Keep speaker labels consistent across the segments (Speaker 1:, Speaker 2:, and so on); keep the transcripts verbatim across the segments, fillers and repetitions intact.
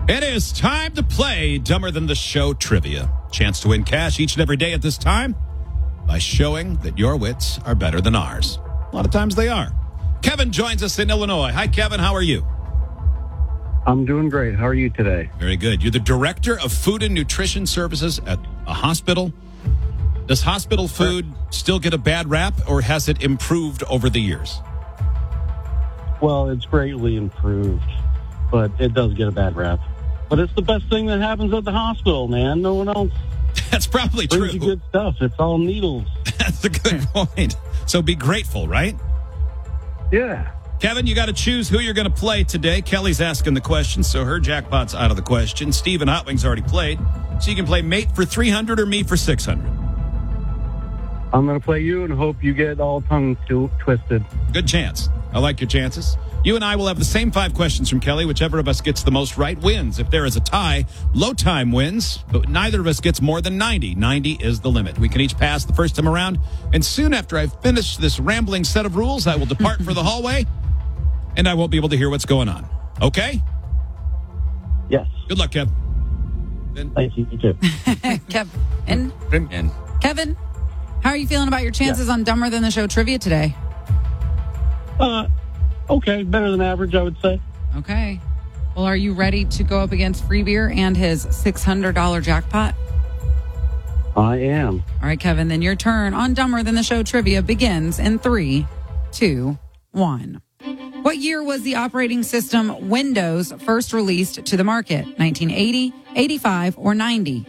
Speaker 1: It is time to play Dumber Than the Show Trivia. Chance to win cash each and every day at this time by showing that your wits are better than ours. A lot of times they are. Kevin joins us in Illinois. Hi, Kevin. How are you?
Speaker 2: I'm doing great. How are you today?
Speaker 1: Very good. You're the Director of Food and Nutrition Services at a hospital. Does hospital food still get a bad rap, or has it improved over the years?
Speaker 2: Well, it's greatly improved, but it does get a bad rap. But it's the best thing that happens at the hospital, man. No one else
Speaker 1: That's probably
Speaker 2: brings
Speaker 1: true.
Speaker 2: you good stuff. It's all needles.
Speaker 1: That's a good point. So be grateful, right?
Speaker 2: Yeah.
Speaker 1: Kevin, you got to choose who you're going to play today. Kelly's asking the question, so her jackpot's out of the question. Steve and Hot Wings already played, so you can play mate for three hundred or me for six hundred.
Speaker 2: I'm going to play you and hope you get all tongue tw- twisted.
Speaker 1: Good chance. I like your chances. You and I will have the same five questions from Kelly. Whichever of us gets the most right wins. If there is a tie, low time wins, but neither of us gets more than ninety. ninety is the limit. We can each pass the first time around, and soon after I've finished this rambling set of rules, I will depart for the hallway, and I won't be able to hear what's going on. Okay?
Speaker 2: Yes.
Speaker 1: Good luck, Kev. Ben?
Speaker 2: Thank you. You too.
Speaker 3: Kevin.
Speaker 1: And
Speaker 3: Kevin, how are you feeling about your chances
Speaker 2: Yeah.
Speaker 3: on Dumber Than the Show trivia today?
Speaker 2: Uh, okay. Better than average, I would say.
Speaker 3: Okay. Well, are you ready to go up against Free Beer and his six hundred dollars jackpot?
Speaker 2: I am.
Speaker 3: All right, Kevin, then your turn on Dumber Than the Show trivia begins in three, two, one. What year was the operating system Windows first released to the market? nineteen eighty, eighty-five, or ninety?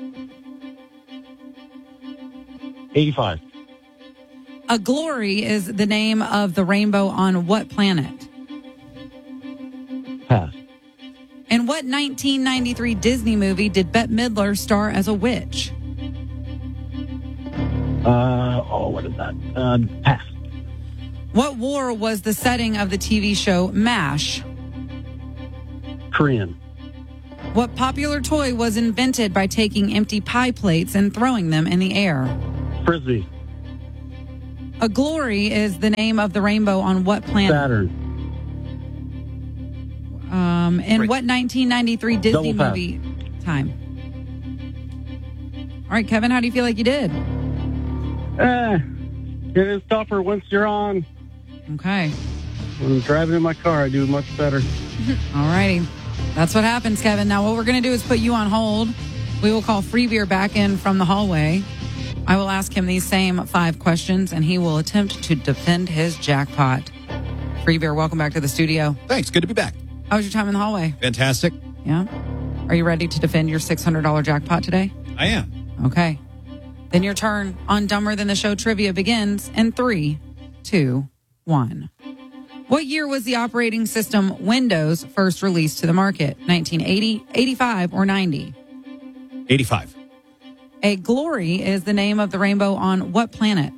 Speaker 2: eighty-five.
Speaker 3: A glory is the name of the rainbow on what planet?
Speaker 2: Pass.
Speaker 3: In what nineteen ninety-three Disney movie did Bette Midler star as a witch?
Speaker 2: Uh, oh, what is that? Uh, pass.
Speaker 3: What war was the setting of the T V show MASH?
Speaker 2: Korean.
Speaker 3: What popular toy was invented by taking empty pie plates and throwing them in the air?
Speaker 2: Frisbee.
Speaker 3: A glory is the name of the rainbow on what planet?
Speaker 2: Saturn.
Speaker 3: Um, in
Speaker 1: Great.
Speaker 3: what nineteen ninety-three Disney
Speaker 2: Double pass.
Speaker 3: movie? Time. All right, Kevin, how do you feel like you did?
Speaker 2: Eh, it is tougher once you're on.
Speaker 3: Okay.
Speaker 2: When I'm driving in my car, I do much better.
Speaker 3: All righty. That's what happens, Kevin. Now, what we're going to do is put you on hold. We will call Free Beer back in from the hallway. I will ask him these same five questions, and he will attempt to defend his jackpot. Free Beer, welcome back to the studio.
Speaker 1: thanks. Good to be back.
Speaker 3: How was your time in the hallway?
Speaker 1: Fantastic.
Speaker 3: Yeah? Are you ready to defend your six hundred dollars jackpot today?
Speaker 1: I am.
Speaker 3: Okay. Then your turn on Dumber Than the Show trivia begins in three, two, one. What year was the operating system Windows first released to the market? nineteen eighty, eighty-five, or ninety?
Speaker 1: eighty-five.
Speaker 3: A glory is the name of the rainbow on what planet?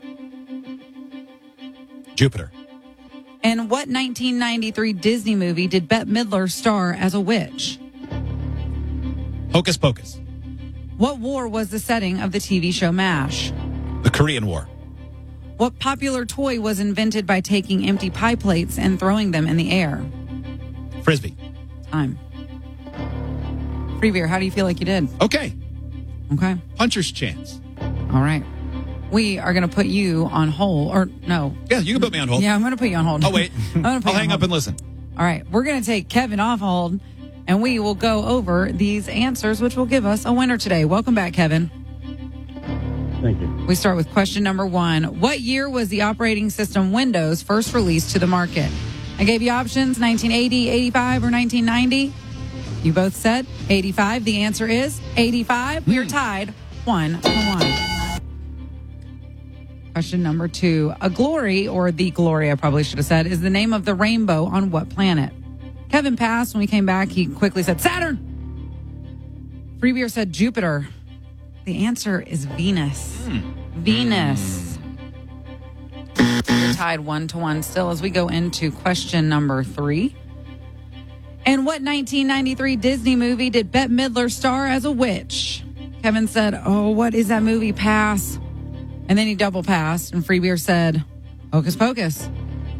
Speaker 1: Jupiter.
Speaker 3: In what nineteen ninety-three Disney movie did Bette Midler star as a witch?
Speaker 1: Hocus Pocus.
Speaker 3: What war was the setting of the T V show MASH?
Speaker 1: The Korean War.
Speaker 3: What popular toy was invented by taking empty pie plates and throwing them in the air?
Speaker 1: Frisbee.
Speaker 3: Time. Free Beer, how do you feel like you did?
Speaker 1: Okay.
Speaker 3: Okay.
Speaker 1: Puncher's chance.
Speaker 3: All right. We are going to put you on hold. Or, no.
Speaker 1: Yeah, you can put me on hold.
Speaker 3: Yeah, I'm going to put you on hold.
Speaker 1: Oh, wait.
Speaker 3: I'm gonna put
Speaker 1: I'll
Speaker 3: you on
Speaker 1: hang
Speaker 3: hold.
Speaker 1: up and listen.
Speaker 3: All right. We're going to take Kevin off hold, and we will go over these answers, which will give us a winner today. Welcome back, Kevin.
Speaker 2: Thank you.
Speaker 3: We start with question number one. What year was the operating system Windows first released to the market? I gave you options, nineteen eighty, eighty-five, or nineteen ninety. You both said eighty-five. The answer is eighty-five. We are tied one to one. Question number two. A glory, or the glory, I probably should have said, is the name of the rainbow on what planet? Kevin passed. When we came back, he quickly said Saturn. Free Beer said Jupiter. The answer is Venus. Venus. We're tied one to one still as we go into question number three. In what nineteen ninety-three Disney movie did Bette Midler star as a witch? Kevin said, oh, what is that movie? Pass. And then he double passed, and Free Beer said, Hocus Pocus.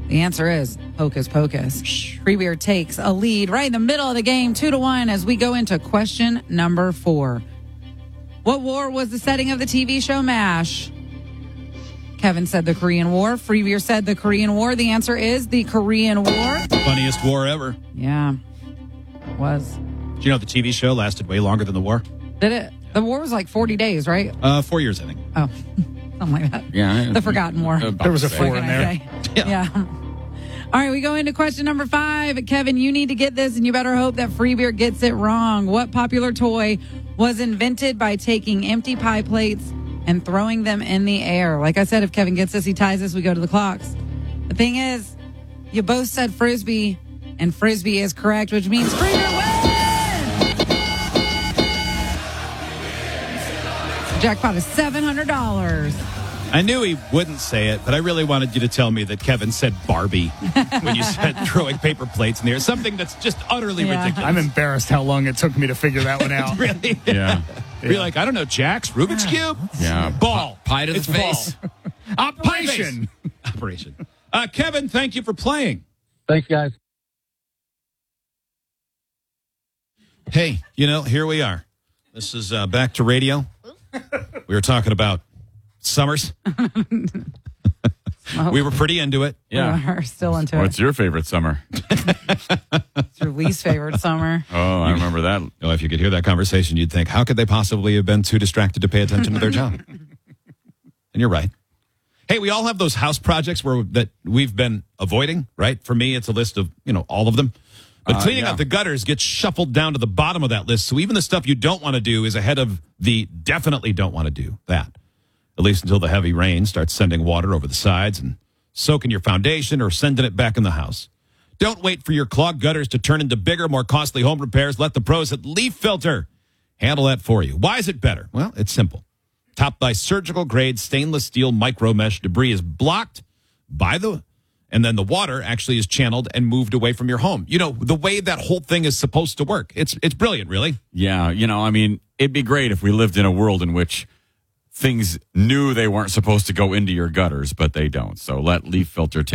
Speaker 3: The answer is Hocus Pocus. Free Beer takes a lead right in the middle of the game, two to one, as we go into question number four. What war was the setting of the T V show MASH? Kevin said the Korean War. Free Beer said the Korean War. The answer is the Korean War.
Speaker 1: Funniest war ever.
Speaker 3: Yeah, it was.
Speaker 1: Do you know the T V show lasted way longer than the war?
Speaker 3: Did it? The war was like forty days, right?
Speaker 1: Uh, four years, I think.
Speaker 3: Oh, something like that.
Speaker 4: Yeah.
Speaker 3: The Forgotten War.
Speaker 4: There was a
Speaker 3: What
Speaker 4: four
Speaker 3: can
Speaker 4: in
Speaker 3: I
Speaker 4: there.
Speaker 3: say? Yeah. All right, we go into question number five. Kevin, you need to get this, and you better hope that Free Beer gets it wrong. What popular toy was invented by taking empty pie plates and throwing them in the air? Like I said, if Kevin gets this, he ties this, we go to the clocks. The thing is, you both said Frisbee, and Frisbee is correct, which means Free Beer wins! Jackpot is seven hundred dollars.
Speaker 1: I knew he wouldn't say it, but I really wanted you to tell me that Kevin said Barbie when you said throwing paper plates in the air. Something that's just utterly
Speaker 3: Yeah.
Speaker 1: ridiculous.
Speaker 4: I'm embarrassed how long it took me to figure that one out.
Speaker 1: Really?
Speaker 5: Yeah.
Speaker 1: You're like, I don't know, Jack's, Rubik's Cube?
Speaker 5: Yeah.
Speaker 1: Ball.
Speaker 5: Pie to the
Speaker 1: It's
Speaker 5: face.
Speaker 1: ball.
Speaker 4: Operation.
Speaker 1: Operation. Uh, Kevin, thank you for playing.
Speaker 2: Thanks, guys.
Speaker 1: Hey, you know, here we are. This is uh, back to radio. We were talking about summers. We were pretty into it.
Speaker 5: Yeah.
Speaker 3: We're still into
Speaker 5: What's
Speaker 3: it.
Speaker 5: your favorite summer?
Speaker 3: It's your least favorite summer.
Speaker 5: Oh, I remember that.
Speaker 1: You know, if you could hear that conversation, you'd think, how could they possibly have been too distracted to pay attention to their job? And you're right. Hey, we all have those house projects where that we've been avoiding, right? For me, it's a list of, you know, all of them. But
Speaker 5: Uh,
Speaker 1: cleaning
Speaker 5: yeah.
Speaker 1: out the gutters gets shuffled down to the bottom of that list. So even the stuff you don't want to do is ahead of the definitely don't want to do that. At least until the heavy rain starts sending water over the sides and soaking your foundation or sending it back in the house. Don't wait for your clogged gutters to turn into bigger, more costly home repairs. Let the pros at Leaf Filter handle that for you. Why is it better? Well, it's simple. Topped by surgical grade stainless steel micro mesh, debris is blocked by the, and then the water actually is channeled and moved away from your home. You know, the way that whole thing is supposed to work. It's it's brilliant, really.
Speaker 5: Yeah. You know, I mean, it'd be great if we lived in a world in which things knew they weren't supposed to go into your gutters, but they don't. So let Leaf Filter take